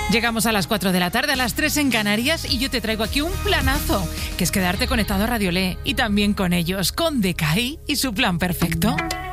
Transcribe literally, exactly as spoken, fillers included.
Llegamos a las cuatro de la tarde, a las tres en Canarias, y yo te traigo aquí un planazo, que es quedarte conectado a Radio Le y también con ellos, con Decay y su plan perfecto.